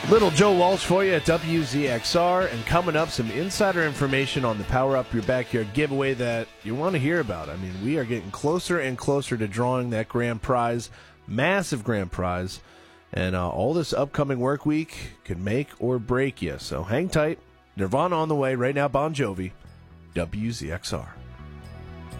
Little Joe Walsh for you at WZXR, and coming up, some insider information on the Power Up Your Backyard giveaway that you want to hear about. I mean, we are getting closer and closer to drawing that grand prize, massive grand prize, and all this upcoming work week could make or break you. So hang tight. Nirvana on the way right now. Bon Jovi, WZXR.